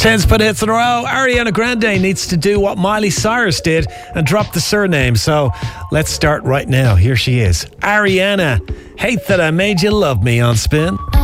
10 spin hits in a row. Ariana Grande needs to do what Miley Cyrus did and drop the surname. So let's start right now. Here she is. Ariana, Hate That I Made You Love Me on Spin.